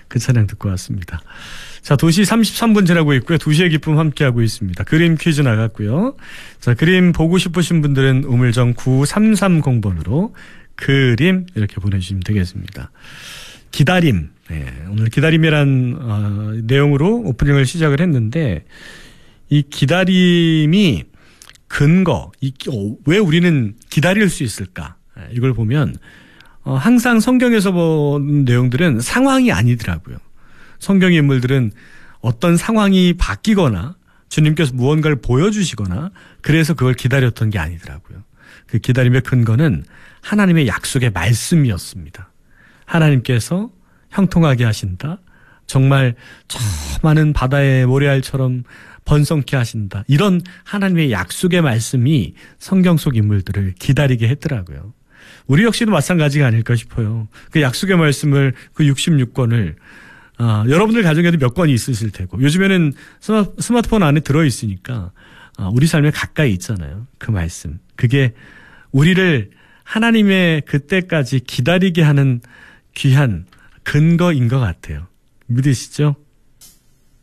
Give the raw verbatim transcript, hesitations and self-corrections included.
그 찬양 듣고 왔습니다. 자, 두 시 삼십삼 분 지나고 있고요. 두 시의 기쁨 함께하고 있습니다. 그림 퀴즈 나갔고요. 자, 그림 보고 싶으신 분들은 우물정 구삼삼공 번으로 그림 이렇게 보내주시면 되겠습니다. 기다림. 네, 오늘 기다림이란 어, 내용으로 오프닝을 시작을 했는데 이 기다림이 근거, 이, 어, 왜 우리는 기다릴 수 있을까? 이걸 보면 어, 항상 성경에서 본 내용들은 상황이 아니더라고요. 성경의 인물들은 어떤 상황이 바뀌거나 주님께서 무언가를 보여주시거나 그래서 그걸 기다렸던 게 아니더라고요. 그 기다림의 근거는 하나님의 약속의 말씀이었습니다. 하나님께서 형통하게 하신다. 정말 저 많은 바다의 모래알처럼 번성케 하신다. 이런 하나님의 약속의 말씀이 성경 속 인물들을 기다리게 했더라고요. 우리 역시도 마찬가지가 아닐까 싶어요. 그 약속의 말씀을 그 육십육 권을 아, 여러분들 가정에도 몇 권이 있으실 테고 요즘에는 스마트폰 안에 들어있으니까 아, 우리 삶에 가까이 있잖아요. 그 말씀. 그게 우리를 하나님의 그때까지 기다리게 하는 귀한 근거인 것 같아요. 믿으시죠?